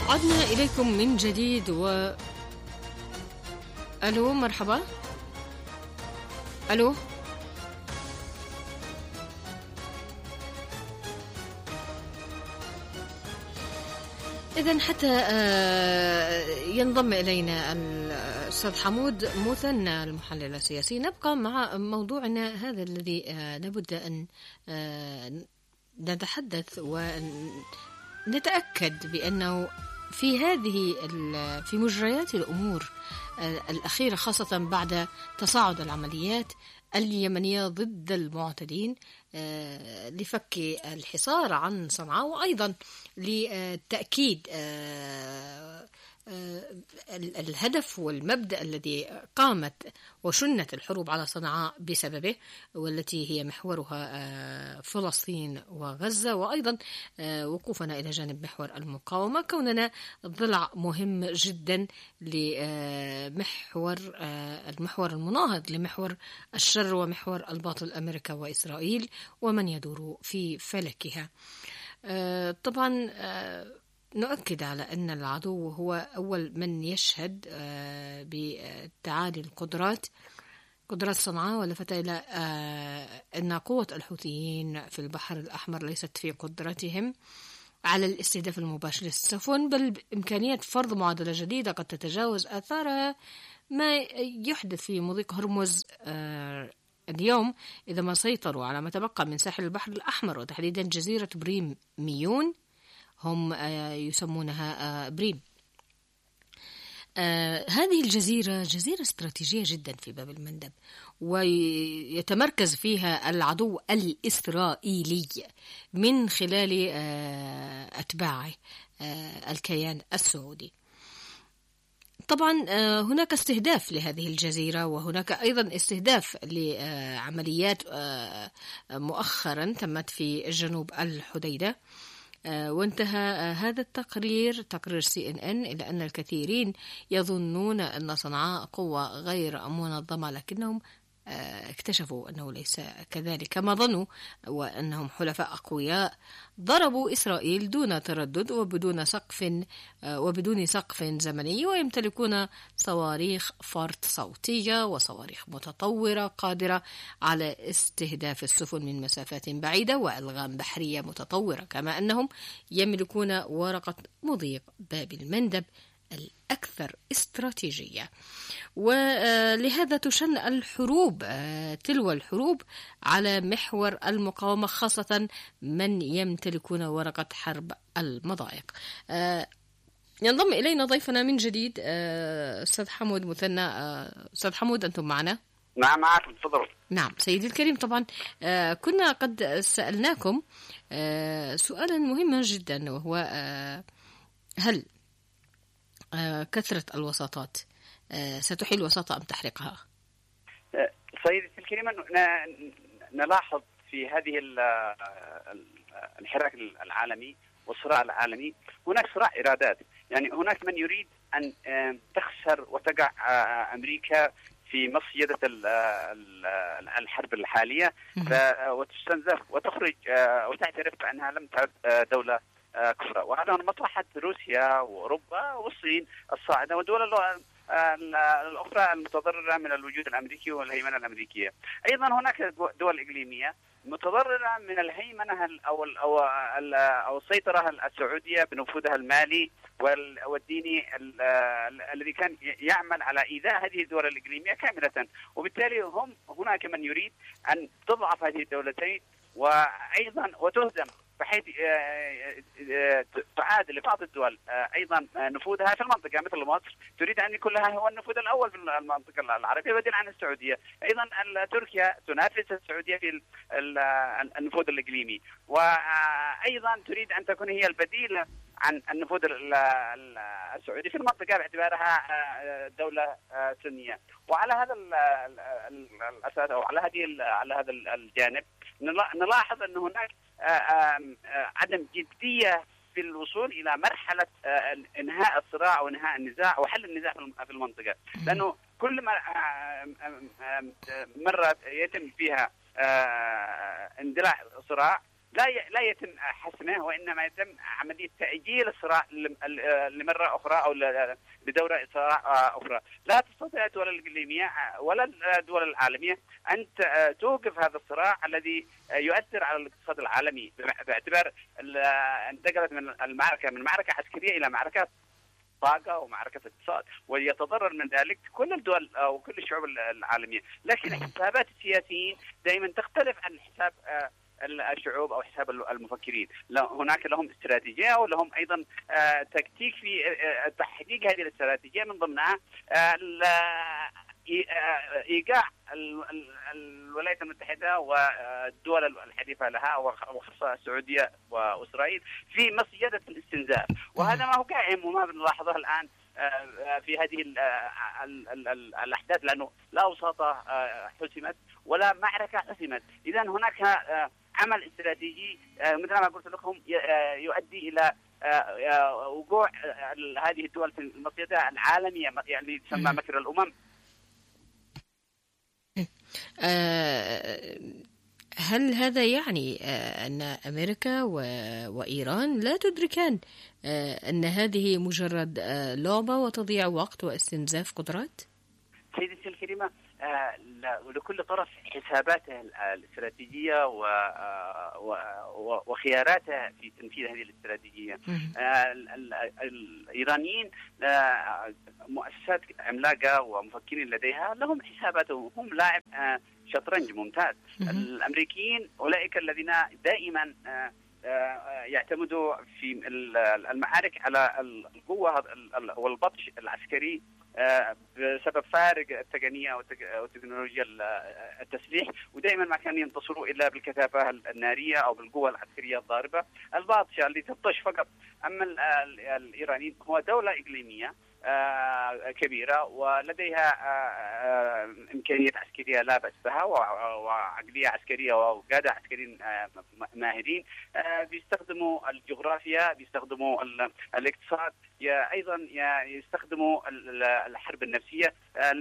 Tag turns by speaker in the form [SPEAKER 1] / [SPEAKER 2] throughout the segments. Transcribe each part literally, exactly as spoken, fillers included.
[SPEAKER 1] عدنا إليكم من جديد و ألو مرحبا. ألو إذن حتى ينضم إلينا الأستاذ حمود مثنى المحلل السياسي، نبقى مع موضوعنا هذا الذي لابد أن نتحدث ونتأكد بأنه في هذه في مجريات الأمور الأخيرة، خاصة بعد تصاعد العمليات اليمنية ضد المعتدين لفك الحصار عن صنعاء، وأيضا لتأكيد الهدف والمبدأ الذي قامت وشنت الحروب على صنعاء بسببه، والتي هي محورها فلسطين وغزة، وأيضا وقوفنا إلى جانب محور المقاومة، كوننا ضلع مهم جدا لمحور المحور المناهض لمحور الشر ومحور الباطل أمريكا وإسرائيل ومن يدور في فلكها. طبعا نؤكد على أن العدو هو أول من يشهد بتعالي القدرات قدرات صنعاء، ولفت إلى أن قوة الحوثيين في البحر الأحمر ليست في قدرتهم على الاستهداف المباشر للسفن، بل بإمكانية فرض معادلة جديدة قد تتجاوز آثارها ما يحدث في مضيق هرمز اليوم إذا ما سيطروا على ما تبقى من ساحل البحر الأحمر، وتحديدا جزيرة بريم ميون، هم يسمونها بريم. هذه الجزيرة جزيرة استراتيجية جدا في باب المندب، ويتمركز فيها العدو الإسرائيلي من خلال أتباعه الكيان السعودي. طبعا هناك استهداف لهذه الجزيرة، وهناك أيضا استهداف لعمليات مؤخرا تمت في جنوب الحديدة. وانتهى هذا التقرير تقرير سي إن إن إلى أن الكثيرين يظنون أن صنعاء قوة غير منظمة، لكنهم اكتشفوا أنه ليس كذلك كما ظنوا، وأنهم حلفاء أقوياء ضربوا إسرائيل دون تردد وبدون سقف وبدون سقف زمني، ويمتلكون صواريخ فرد صوتية وصواريخ متطورة قادرة على استهداف السفن من مسافات بعيدة وألغام بحرية متطورة، كما أنهم يملكون ورقة مضيق باب المندب الأكثر استراتيجية. ولهذا تشن الحروب تلو الحروب على محور المقاومة، خاصة من يمتلكون ورقة حرب المضايق. ينضم إلينا ضيفنا من جديد أستاذ حمود مثنى. أستاذ حمود أنتم معنا؟
[SPEAKER 2] نعم معكم، تفضلوا.
[SPEAKER 1] نعم سيدي الكريم، طبعا كنا قد سألناكم سؤالا مهما جدا، وهو هل كثرة الوساطات ستحيل الوساطة أم تحرقها؟
[SPEAKER 2] سيدتي الكريمة، نلاحظ في هذه الحراك العالمي والصراع العالمي هناك صراع إرادات. يعني هناك من يريد أن تخسر وتقع أمريكا في مصيدة الحرب الحالية وتستنزف وتخرج وتعترف بأنها لم تعد دولة كبرى، وهذا مصلحة روسيا وأوروبا والصين الصاعدة والدول الأخرى المتضررة من الوجود الأمريكي والهيمنة الأمريكية. أيضا هناك دول إقليمية متضررة من الهيمنة أو أو أو السيطرة السعودية بنفوذها المالي والديني الذي كان يعمل على إيذاء هذه الدول الإقليمية كاملة، وبالتالي هم هناك من يريد أن تضعف هذه الدولتين وأيضا وتهزم، بحيث تعاد لبعض الدول أيضا نفوذها في المنطقة، مثل مصر تريد أن يكون لها هو النفوذ الأول في المنطقة العربية بدلا عن السعودية. أيضا تركيا تنافس السعودية في النفوذ الإقليمي، وأيضا تريد أن تكون هي البديلة عن النفوذ السعودي في المنطقة باعتبارها دولة سنية. وعلى هذا الأساس أو على هذه على هذا الجانب نلاحظ أن هناك عدم جدية في الوصول إلى مرحلة إنهاء الصراع وإنهاء النزاع وحل النزاع في المنطقة، لأنه كل مرة يتم فيها اندلاع الصراع لا لا يتم حسمه، وإنما يتم عملية تأجيل الصراع لمرة أخرى أو لدورة صراع أخرى. لا تستطيع الدول الإقليمية ولا الدول العالمية أن توقف هذا الصراع الذي يؤثر على الاقتصاد العالمي، باعتبار انتقلت من المعركة من معركة عسكرية إلى معركة طاقة ومعركة اقتصاد، ويتضرر من ذلك كل الدول أو كل الشعوب العالمية. لكن حسابات السياسيين دائما تختلف عن حساب الشعوب أو حساب المفكرين. هناك لهم استراتيجية ولهم أيضا تكتيك في تحقيق هذه الاستراتيجية، من ضمنها إيقاع الولايات المتحدة والدول الحليفة لها وخاصة السعودية وإسرائيل في مصيدة الاستنزاف، وهذا ما هو قائم وما بنلاحظه الآن في هذه الأحداث، لأنه لا وساطة حسمت ولا معركة حسمت. إذن هناك عمل استراتيجي مثل ما قلت لكم يؤدي إلى وقوع هذه الدول في المصيدة العالمية، يعني تسمى مكر الأمم.
[SPEAKER 1] هل هذا يعني أن أمريكا وإيران لا تدركان أن هذه مجرد لعبة وتضيع وقت واستنزاف قدرات؟
[SPEAKER 2] سيدتي الكريمة، ولكل طرف حساباته الاستراتيجية وخياراته في تنفيذ هذه الاستراتيجية. الإيرانيين مؤسسات عملاقة ومفكرين لديها لهم حساباتهم، هم لاعب شطرنج ممتاز. الأمريكيين أولئك الذين دائما يعتمدوا في المعارك على القوة والبطش العسكري بسبب فارق التقنية وتكنولوجيا التسليح، ودائما ما كانوا ينتصروا إلا بالكثافة النارية أو بالقوة العسكرية الضاربة الباطشة اللي تبطش فقط. أما الإيرانيين هو دولة إقليمية كبيرة ولديها إمكانيات عسكرية لا بأس بها وعقلية عسكرية وقادة عسكريين ماهرين، بيستخدموا الجغرافيا، بيستخدموا الاقتصاد، أيضا يستخدموا الحرب النفسية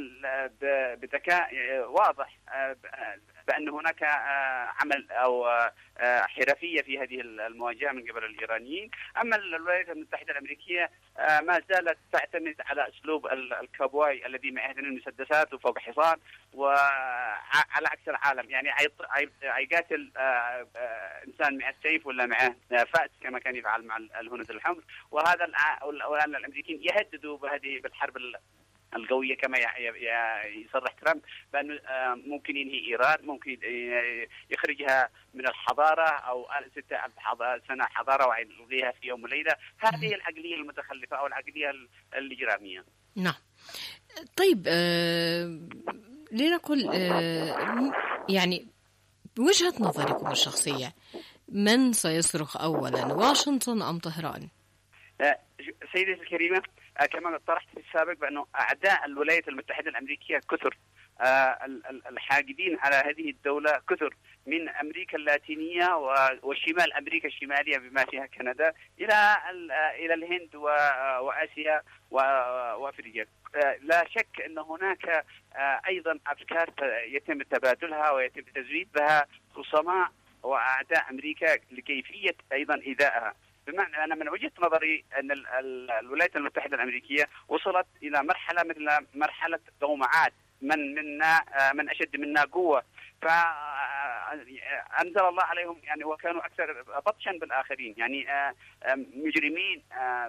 [SPEAKER 2] بذكاء واضح، بأن هناك عمل أو حرفية في هذه المواجهة من قبل الإيرانيين. أما الولايات المتحدة الأمريكية ما زالت تعتمد على أسلوب الكابواي الذي معه المسدسات وفوق حصان، وعلى عكس العالم يعني يقاتل إنسان مع السيف ولا معه فأس كما كان يفعل مع الهنود الحمر. وهذا الآن الأمريكيين يهددوا بهذه بالحرب القوية كما يصرح ترامب بأنه ممكن ينهي إيران، ممكن يخرجها من الحضارة أو ستة ألف سنة حضارة ويلغيها في يوم وليلة. هذه العقلية المتخلفة أو العقلية الإجرامية.
[SPEAKER 1] نعم. طيب آه لنقل آه يعني بوجهة نظركم الشخصية، من سيصرخ أولا، واشنطن أم طهران؟
[SPEAKER 2] آه سيدتي الكريمة، كما طرحت في السابق بأنه أعداء الولايات المتحدة الأمريكية كثر، الحاقدين على هذه الدولة كثر، من أمريكا اللاتينية وشمال أمريكا الشمالية بما فيها كندا إلى إلى الهند وآسيا وأفريقيا. لا شك أن هناك أيضا أفكار يتم تبادلها ويتم تزويد بها خصماء وأعداء أمريكا لكيفية أيضا إيذائها. بمعنى أنا من وجهة نظري أن الولايات المتحدة الأمريكية وصلت إلى مرحلة مثل مرحلة قومعات، من منا من أشد منا قوة، فأنزل الله عليهم يعني وكانوا أكثر بطشا بالآخرين، يعني مجرمين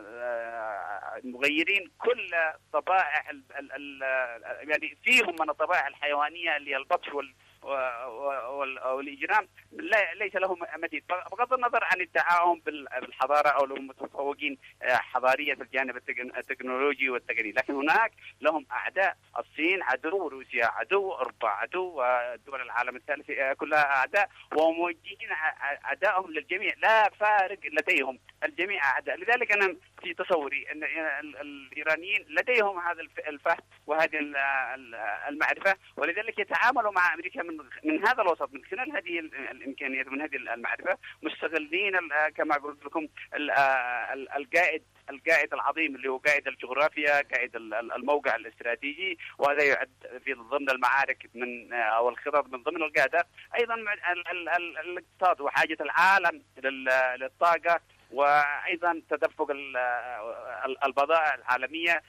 [SPEAKER 2] مغيرين كل طبائع يعني فيهم من الطبائع الحيوانية اللي البطش وال والإجرام ليس لهم مثيل، بغض النظر عن التعاون بالحضارة أو لهم متفوقين حضاريا في الجانب التكنولوجي والتقني، لكن هناك لهم أعداء. الصين عدو، روسيا عدو، أوروبا عدو، دول العالم الثالث كلها أعداء، وموجهين أعدائهم للجميع، لا فارق لديهم، الجميع أعداء. لذلك أنا في تصوري أن الإيرانيين لديهم هذا الفهم وهذه المعرفة، ولذلك يتعاملوا مع أمريكا من من هذا الوسط، من خلال هذه الإمكانيات ومن هذه المعرفة، مستغلين كما قلت لكم القائد القائد العظيم اللي هو قائد الجغرافيا، قائد الموقع الاستراتيجي، وهذا يعد في ضمن المعارك من أو الخطط من ضمن القادة. أيضا الاقتصاد وحاجة العالم للطاقة، وأيضا تدفق البضائع العالمية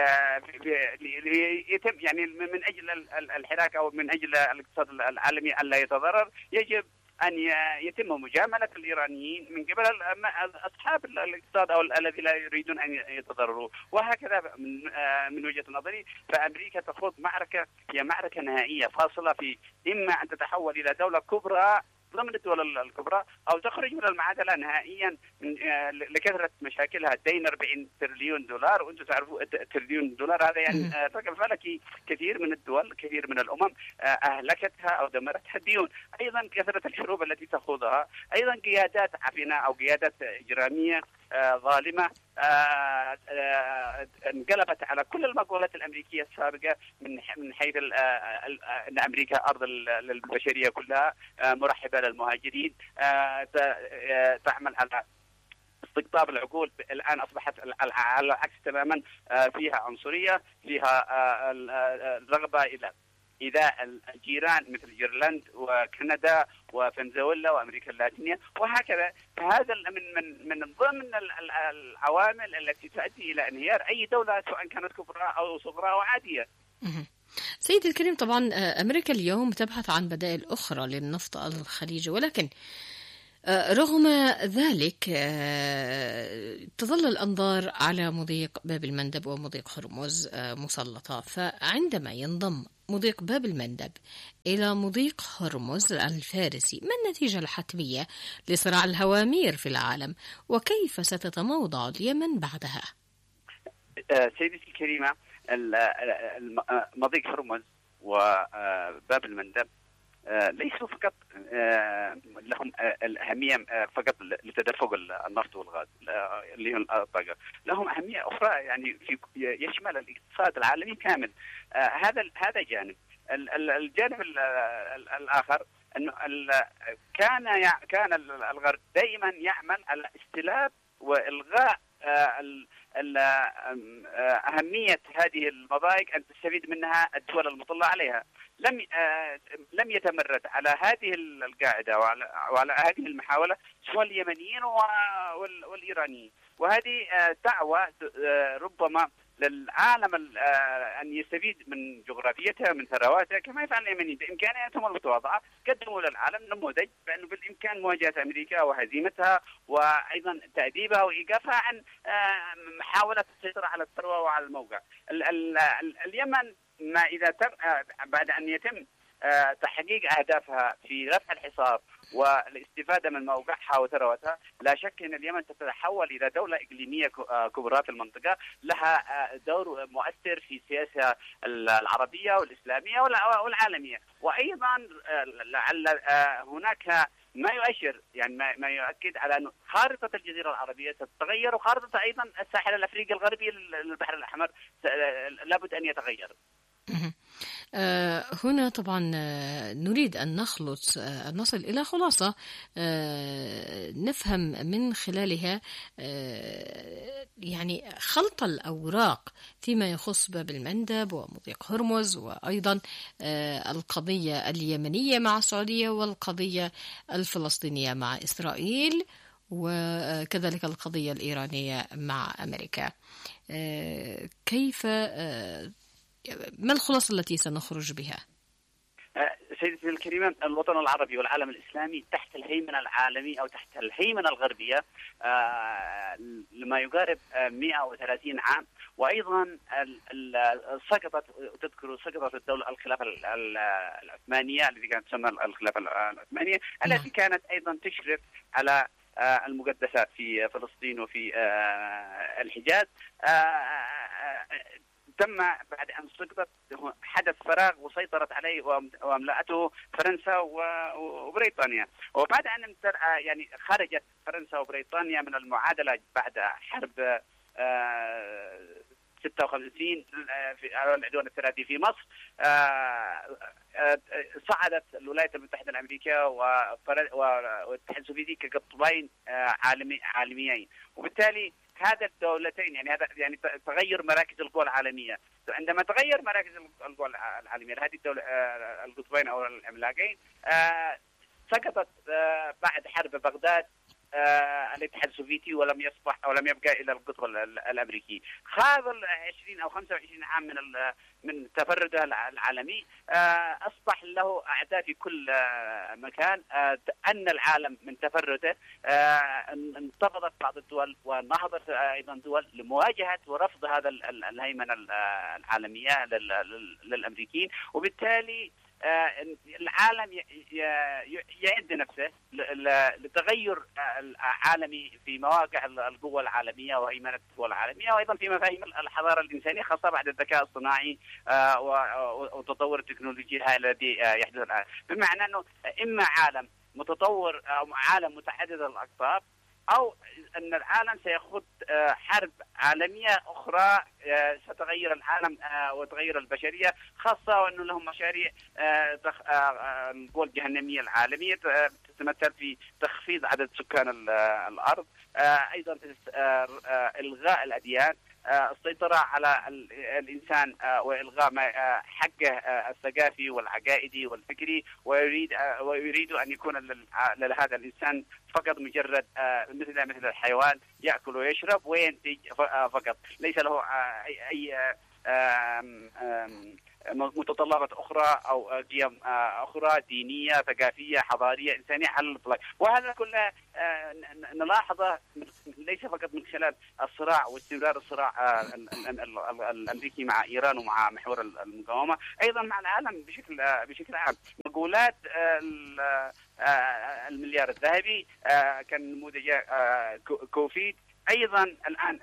[SPEAKER 2] يتم يعني من أجل الحراك أو من أجل الاقتصاد العالمي ألا يتضرر. يجب أن يتم مجاملة الإيرانيين من قبل أصحاب الاقتصاد أو الذين لا يريدون أن يتضرروا، وهكذا من وجهة نظري. فأمريكا تخوض معركة هي معركة نهائية فاصلة، في إما أن تتحول إلى دولة كبرى ضمن الدول الكبرى أو تخرج من المعادلة نهائيا لكثرة مشاكلها. الدين أربعين تريليون دولار، وأنتم تعرفوا تريليون دولار هذا يعني رقم فلكي. كثير من الدول كثير من الأمم أهلكتها أو دمرتها الديون. أيضا كثرة الحروب التي تخوضها، أيضا قيادات عفنة أو قيادات إجرامية ظالمة انقلبت على كل المقولات الأمريكية السابقة من حيث أن أمريكا أرض للبشرية كلها، مرحبة للمهاجرين، تعمل على استقطاب العقول. الآن أصبحت على العكس تماما، فيها عنصرية، فيها رغبة إلى إذا الجيران مثل إيرلند وكندا وفنزويلا وأمريكا اللاتينية وهكذا. فهذا من من من ضمن العوامل التي تؤدي إلى انهيار أي دولة سواء كانت كبرى أو صغرى أو عادية.
[SPEAKER 1] سيد الكريم، طبعا أمريكا اليوم تبحث عن بدائل أخرى للنفط الخليجي، ولكن رغم ذلك تظل الأنظار على مضيق باب المندب ومضيق هرمز مسلطة. فعندما ينضم مضيق باب المندب إلى مضيق هرمز الفارسي، ما النتيجة الحتمية لصراع الهوامير في العالم، وكيف ستتموضع اليمن بعدها؟
[SPEAKER 2] سيدتي الكريمة، مضيق هرمز وباب المندب ليسوا فقط لهم الأهمية فقط لتدفق النفط والغاز اللي هم الطاقة، لهم أهمية أخرى يعني في يشمل الاقتصاد العالمي كامل. هذا هذا جانب. الجانب الآخر أنه كان كان الغرب دائما يعمل على استلاب وإلغاء أهمية هذه المضايق أن تستفيد منها الدول المطلة عليها. لم لم يتمرد على هذه القاعدة وعلى, وعلى هذه المحاولة سوى اليمنيين والإيرانيين، وهذه دعوة ربما للعالم أن يستفيد من جغرافيتها من ثرواتها كما يفعل اليمنيين بإمكانياتهم المتواضعة. قدموا للعالم نموذج بأنه بالإمكان مواجهة أمريكا وهزيمتها وأيضا تأديبها وإيقافها عن محاولة السيطرة على الثروة وعلى الموقع. اليمن ما إذا تم بعد أن يتم تحقيق أهدافها في رفع الحصار والاستفادة من موقعها وثروتها، لا شك أن اليمن تتحول إلى دولة إقليمية كبرى في المنطقة، لها دور مؤثر في السياسة العربية والإسلامية والعالمية. وأيضا لعل هناك ما يؤشر يعني ما يؤكد على أن خارطة الجزيرة العربية ستتغير، وخارطة أيضا الساحل الأفريقي الغربي للبحر الأحمر لابد أن يتغير.
[SPEAKER 1] هنا طبعا نريد أن نخلص أن نصل إلى خلاصة نفهم من خلالها يعني خلط الأوراق فيما يخص باب المندب ومضيق هرمز، وأيضا القضية اليمنية مع السعودية والقضية الفلسطينية مع إسرائيل، وكذلك القضية الإيرانية مع أمريكا. كيف ما الخلاصة التي سنخرج بها؟
[SPEAKER 2] سيدتي الكريمة، الوطن العربي والعالم الإسلامي تحت الهيمنة العالمية أو تحت الهيمنة الغربية لما يقارب مئة وثلاثين عام، وأيضا سقطت تذكر سقطت الدولة الخلافة العثمانية التي كانت تسمى الخلافة العثمانية التي كانت أيضا تشرف على المقدسات في فلسطين وفي الحجاز. تم بعد أن سقطت حدث فراغ وسيطرت عليه واملأته فرنسا وبريطانيا، وبعد أن يعني خرجت فرنسا وبريطانيا من المعادلة بعد حرب ستة وخمسين في العدوان الثلاثي في مصر، صعدت الولايات المتحدة الأمريكية والاتحاد السوفيتي كقطبين عالمي عالميين، وبالتالي هذا الدولتين يعني هذا يعني تغير مراكز القوى العالمية. عندما تغير مراكز القوى العالمية هذه الدولة القطبين أو العملاقين، سقطت بعد حرب بغداد الاتحاد السوفيتي ولم يصبح او لم يبقى الى القطب الامريكي. خاض عشرين او خمسة وعشرين عام من من تفرده العالمي، اصبح له اعداء في كل مكان. ان العالم من تفرده انتفضت بعض الدول ونهضت ايضا دول لمواجهه ورفض هذا الهيمنه العالميه للامريكيين، وبالتالي العالم يعد نفسه لتغير العالمي في مواقع القوى العالمية وهيمنة القوى العالمية، وأيضا في مفاهيم الحضارة الإنسانية، خاصة بعد الذكاء الصناعي وتطور التكنولوجي الهائل الذي يحدث الآن. بمعنى أنه إما عالم متطور أو عالم متعدد الأقطاب، أو أن العالم سيخوض حرب عالمية أخرى ستغير العالم وتغير البشرية، خاصة وأنه لهم مشاريع القوى الجهنمية العالمية تتمثل في تخفيض عدد سكان الأرض، أيضا إلغاء الأديان، السيطرة على الإنسان وإلغاء حقه الثقافي والعقائدي والفكري، ويريد ويريد أن يكون لهذا الإنسان فقط مجرد مثل مثل الحيوان يأكل ويشرب وينتج فقط، ليس له أي متطلبات أخرى أو قيم أخرى دينية ثقافية حضارية إنسانية على الإطلاق. وهذا كله نلاحظه ليس فقط من خلال الصراع واستمرار الصراع الأمريكي مع إيران ومع محور المقاومة، أيضا مع العالم بشكل بشكل عام. مقولات المليار الذهبي كان نموذج كوفيد، أيضا الآن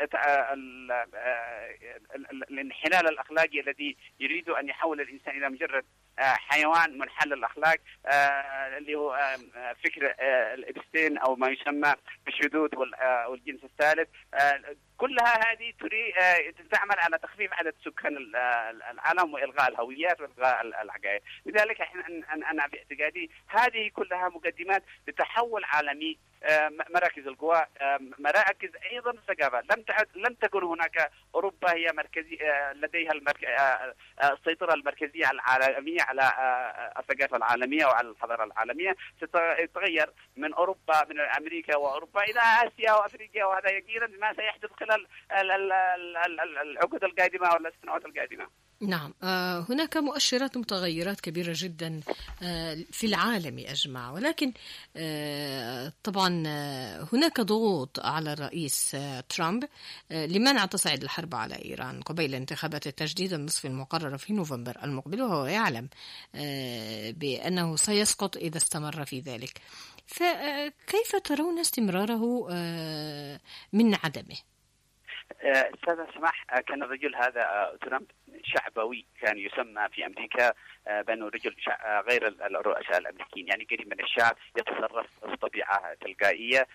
[SPEAKER 2] الانحلال الأخلاقي الذي يريد أن يحول الإنسان إلى مجرد حيوان منحل الأخلاق، اللي هو فكر الإبستين أو ما يسمى بالشذوذ والجنس الثالث. كلها هذه تريد تعمل على تخفيف عدد سكان العالم وإلغاء الهويات وإلغاء العقائد. لذلك أنا في اعتقادي هذه كلها مقدمات لتحول عالمي مراكز القوى، مراكز ايضا الثقافه. لم تعد لم تكن هناك اوروبا هي مركزي لديها المرك... السيطره المركزيه العالميه على الثقافه العالميه وعلى الحضاره العالميه. ستتغير من اوروبا من امريكا واوروبا الى اسيا وافريقيا، وهذا يقينا ما سيحدث خلال العقود القادمه ولا السنوات القادمه.
[SPEAKER 1] نعم، هناك مؤشرات متغيرات كبيرة جدا في العالم أجمع، ولكن طبعا هناك ضغوط على الرئيس ترامب لمنع تصعيد الحرب على إيران قبيل انتخابات التجديد النصف المقررة في نوفمبر المقبل، وهو يعلم بأنه سيسقط إذا استمر في ذلك. فكيف ترون استمراره من عدمه؟
[SPEAKER 2] أستاذ سماح، كان الرجل هذا ترامب شعبوي، كان يسمى في أمريكا بأنه رجل غير الرؤساء الأمريكيين، يعني قريب من الشعب، يتصرف بطبيعة تلقائية،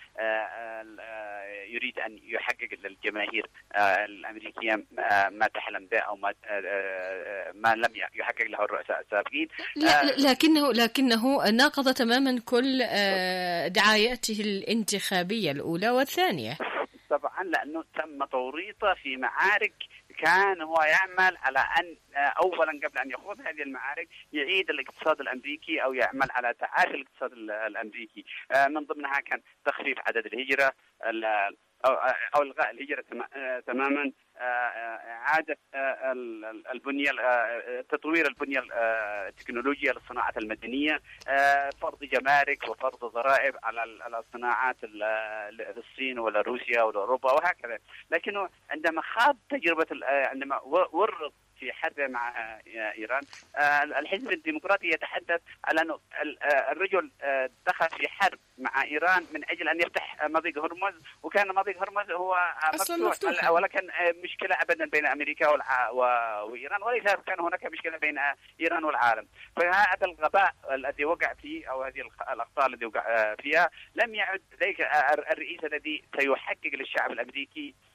[SPEAKER 2] يريد أن يحقق للجماهير الأمريكية ما تحلم به أو ما ما لم يحقق له الرؤساء السابقين.
[SPEAKER 1] لكنه لكنه ناقض تماما كل دعاياته الانتخابية الأولى والثانية.
[SPEAKER 2] طبعا لأنه تم توريطه في معارك كان هو يعمل على أن أولا قبل أن يخوض هذه المعارك يعيد الاقتصاد الأمريكي أو يعمل على تعافي الاقتصاد الأمريكي. من ضمنها كان تخفيف عدد الهجرة أو إلغاء الهجرة تماما، إعادة البنية تطوير البنية التكنولوجيا للصناعة المدنية، فرض جمارك وفرض ضرائب على الصناعات للصين ولا روسيا ولا أوروبا وهكذا. لكنه عندما خاض تجربة عندما ورط في حرب مع إيران، الحزب الديمقراطي يتحدث على أنه الرجل دخل في حرب مع إيران من أجل أن يفتح مضيق هرمز، وكان مضيق هرمز هو مفتوح ولا كان مشكلة أبدا بين أمريكا وإيران، وليس كان هناك مشكلة بين إيران والعالم. فهذا الغباء الذي وقع فيه أو هذه الأخطاء التي وقع فيها لم يعد ذلك الرئيس الذي سيحقق للشعب الأمريكي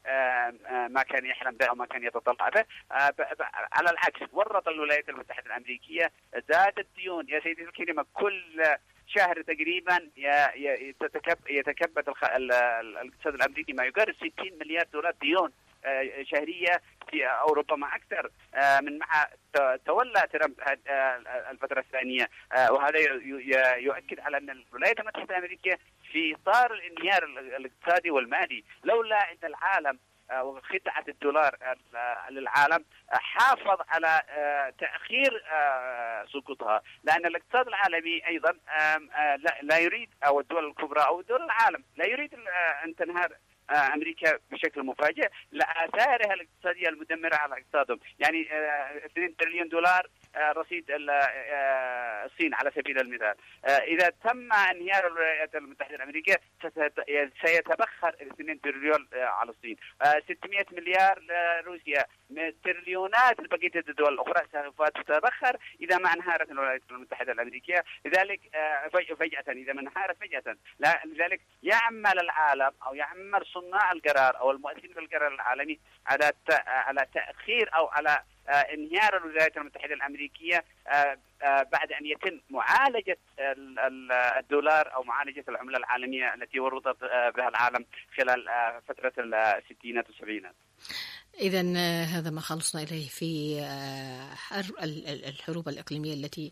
[SPEAKER 2] ما كان يحلم به أو ما كان يتطلع به. على العكس ورط الولايات المتحدة الأمريكية، زادت ديون يا سيدي الكريمة، كل شهر تقريبا يتكبد الاقتصاد الأمريكي ما يقارب ستين مليار دولار ديون شهرية أو ربما أكثر من مع تولى ترامب الفترة الثانية. وهذا يؤكد على أن الولايات المتحدة الأمريكية في إطار الانهيار الاقتصادي والمالي، لولا أن العالم وخدعة الدولار للعالم حافظ على تأخير سقوطها، لأن الاقتصاد العالمي أيضا لا يريد، أو الدول الكبرى أو دول العالم لا يريد أن تنهار أمريكا بشكل مفاجئ لآثارها الاقتصادية المدمرة على اقتصادهم. يعني اثنين تريليون دولار رصيد الصين على سبيل المثال، إذا تم انهيار الولايات المتحدة الأمريكية سيتبخر اثنين تريليون على الصين، ستمائة مليار لروسيا، تريليونات لبقية الدول الأخرى سوف تتبخر إذا ما انهارت الولايات المتحدة الأمريكية. لذلك فجأة إذا ما انهارت فجأة، لذلك يعمل العالم أو يعمل صناع القرار أو المؤثرين في القرار العالمي على على تأخير أو على انهيار الولايات المتحدة الأمريكية بعد أن يتم معالجة الدولار أو معالجة العملة العالمية التي ورطت بها العالم خلال فترة الستينات والسبعينات.
[SPEAKER 1] إذن هذا ما خلصنا إليه في الحروب الإقليمية التي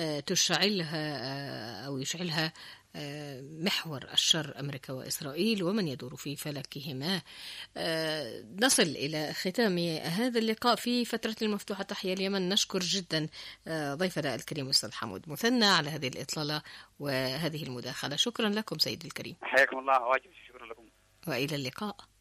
[SPEAKER 1] تشعلها أو يشعلها محور الشر أمريكا وإسرائيل ومن يدور في فلكهما. نصل إلى ختام هذا اللقاء في فترة المفتوحة. تحيا اليمن. نشكر جدا ضيفنا الكريم أستاذ حمود مثنى على هذه الإطلالة وهذه المداخلة. شكرا لكم سيدي الكريم.
[SPEAKER 2] حياكم الله. واجب. شكرا لكم.
[SPEAKER 1] وإلى اللقاء.